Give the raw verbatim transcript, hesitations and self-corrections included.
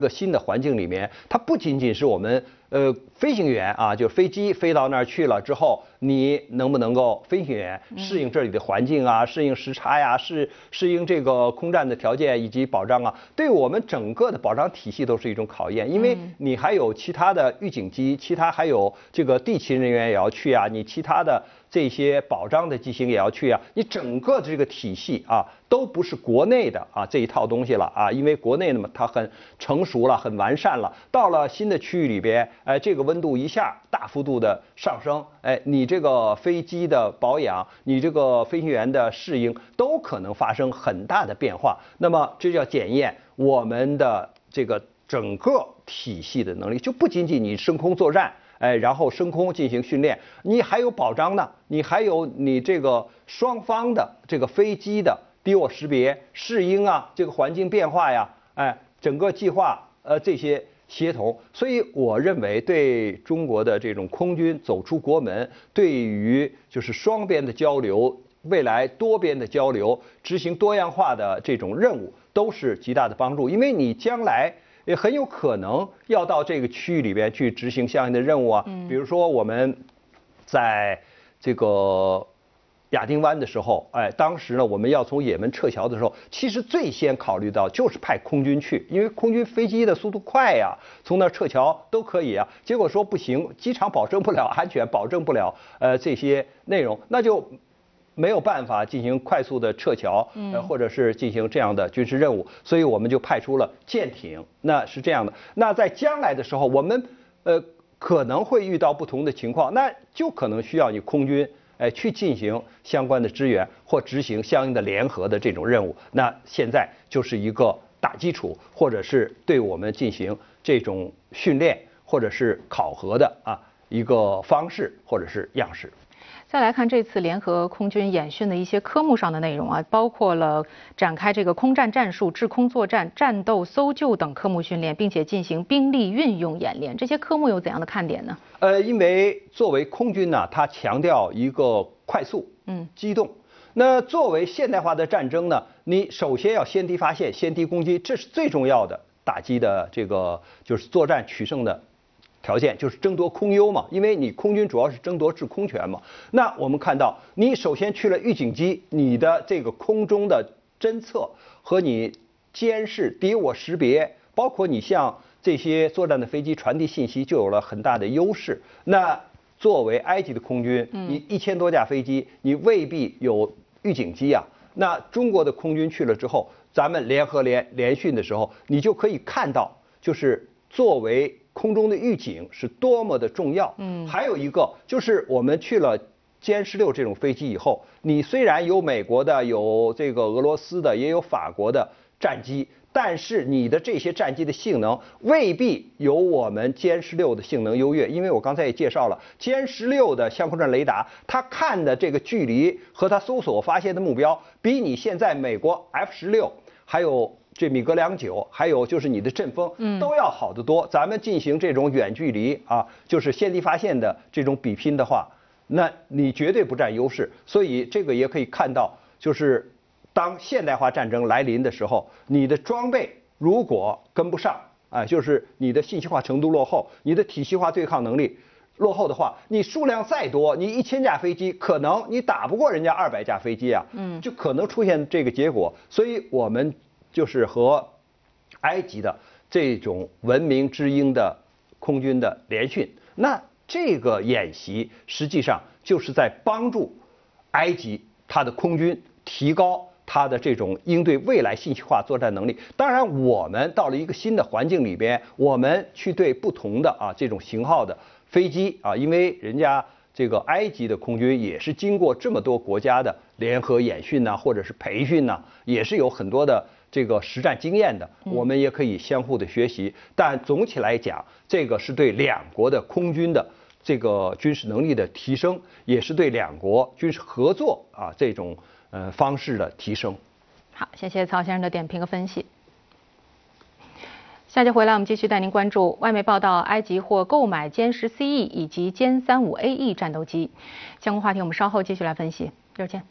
个新的环境里面，它不仅仅是我们呃飞行员啊，就是飞机飞到那儿去了之后，你能不能够飞行员适应这里的环境啊，适应时差呀，适适应这个空战的条件以及保障啊，对我们整个的保障体系都是一种考验，因为你还有其他的预警机，其他还有这个地勤人员也要去啊，你其他的这些保障的机型也要去啊，你整个这个体系啊，都不是国内的啊这一套东西了啊，因为国内呢嘛，它很成熟了，很完善了，到了新的区域里边，哎，这个温度一下大幅度的上升，哎，你这个飞机的保养，你这个飞行员的适应，都可能发生很大的变化。那么这叫检验我们的这个整个体系的能力，就不仅仅你升空作战。哎，然后升空进行训练，你还有保障呢，你还有你这个双方的这个飞机的敌我识别、适应啊，这个环境变化呀，哎，整个计划呃这些协同，所以我认为对中国的这种空军走出国门，对于就是双边的交流、未来多边的交流、执行多样化的这种任务，都是极大的帮助，因为你将来。也很有可能要到这个区域里边去执行相应的任务啊，比如说我们在这个亚丁湾的时候，哎，当时呢我们要从也门撤侨的时候，其实最先考虑到就是派空军去，因为空军飞机的速度快呀，从那儿撤侨都可以啊。结果说不行，机场保证不了安全，保证不了呃这些内容，那就。没有办法进行快速的撤侨，呃，或者是进行这样的军事任务，所以我们就派出了舰艇。那是这样的，那在将来的时候，我们呃可能会遇到不同的情况，那就可能需要你空军哎去进行相关的支援或执行相应的联合的这种任务。那现在就是一个打基础，或者是对我们进行这种训练或者是考核的啊一个方式或者是样式。 再来看这次联合空军演训的一些科目上的内容啊，包括了展开这个空战战术、制空作战、战斗搜救等科目训练，并且进行兵力运用演练。这些科目有怎样的看点呢？ 呃，因为作为空军呢，它强调一个快速、嗯，机动。那作为现代化的战争呢，你首先要先敌发现、先敌攻击，这是最重要的打击的这个就是作战取胜的。条件就是争夺空优嘛，因为你空军主要是争夺制空权嘛。那我们看到，你首先去了预警机，你的这个空中的侦测和你监视、敌我识别，包括你向这些作战的飞机传递信息，就有了很大的优势。那作为埃及的空军，你一千多架飞机，你未必有预警机啊。那中国的空军去了之后，咱们联合联联训的时候，你就可以看到，就是作为空中的预警是多么的重要。嗯，还有一个就是我们去了歼十六这种飞机以后，你虽然有美国的，有这个俄罗斯的，也有法国的战机，但是你的这些战机的性能未必有我们歼十六的性能优越，因为我刚才也介绍了，歼十六的相控阵雷达，它看的这个距离和它搜索发现的目标，比你现在美国 F 十六还有。这米格两九，还有就是你的阵风，都要好得多。咱们进行这种远距离啊，就是先敌发现的这种比拼的话，那你绝对不占优势。所以这个也可以看到，就是当现代化战争来临的时候，你的装备如果跟不上，啊，就是你的信息化程度落后，你的体系化对抗能力落后的话，你数量再多，你一千架飞机，可能你打不过人家二百架飞机啊，嗯，就可能出现这个结果。所以我们。就是和埃及的这种文明之鹰的空军的联训，那这个演习实际上就是在帮助埃及它的空军提高它的这种应对未来信息化作战能力。当然，我们到了一个新的环境里边，我们去对不同的啊这种型号的飞机啊，因为人家。这个埃及的空军也是经过这么多国家的联合演训呐、啊，或者是培训呐、啊，也是有很多的这个实战经验的，我们也可以相互的学习。但总体来讲，这个是对两国的空军的这个军事能力的提升，也是对两国军事合作啊这种呃方式的提升。 好，谢谢曹先生的点评和分析。下节回来，我们继续带您关注外媒报道，埃及或购买歼十 C E 以及歼三五 A E 战斗机。相关话题我们稍后继续来分析。一会儿见。